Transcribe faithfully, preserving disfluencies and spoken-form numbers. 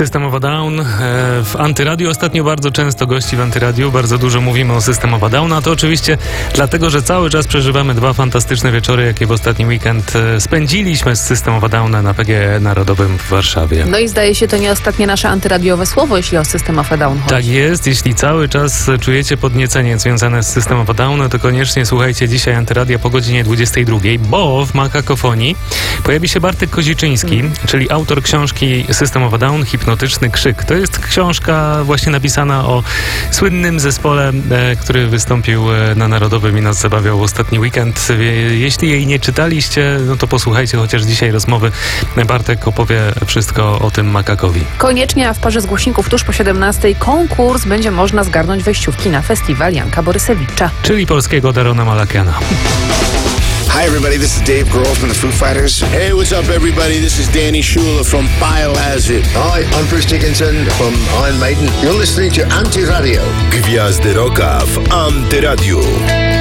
System of a Down e, w Antyradiu. Ostatnio bardzo często gości w Antyradiu. Bardzo dużo mówimy o System of a Down, a to oczywiście dlatego, że cały czas przeżywamy dwa fantastyczne wieczory, jakie w ostatni weekend e, spędziliśmy z System of a Down na P G E Narodowym w Warszawie. No i zdaje się, to nie ostatnie nasze antyradiowe słowo, jeśli o System of a Down chodzi. Tak jest. Jeśli cały czas czujecie podniecenie związane z System of a Down, to koniecznie słuchajcie dzisiaj Antyradia po godzinie dwudziestej drugiej, bo w Makakofonii pojawi się Bartek Koziczyński, mm. czyli autor książki System of a Down, Hipnotyczny Krzyk. To jest książka właśnie napisana o słynnym zespole, e, który wystąpił e, na Narodowym i nas zabawiał w ostatni weekend. E, jeśli jej nie czytaliście, no to posłuchajcie chociaż dzisiaj rozmowy. Bartek opowie wszystko o tym Makakowi. Koniecznie, a w parze z głośników tuż po siedemnastej konkurs będzie można zgarnąć wejściówki na festiwal Janka Borysewicza. Czyli polskiego Darona Malakiana. Hi everybody, this is Dave Grohl from the Foo Fighters. Hey, what's up everybody? This is Danny Schuler from Biohazard. Hi, I'm Bruce Dickinson from Iron Maiden. You're listening to Antyradio. Gwiazdy Rocka w Antyradiu.